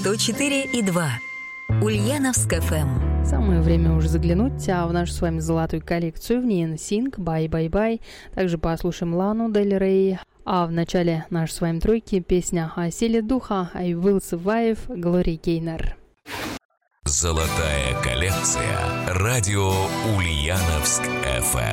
104,2. Ульяновск ФМ. Самое время уже заглянуть в нашу с вами золотую коллекцию. В ней NSYNC, Bye Bye Bye. Также послушаем Лану Дель Рей. А в начале нашей с вами тройки песня о силе духа I Will Survive Глории Гейнер. Золотая коллекция. Радио Ульяновск ФМ.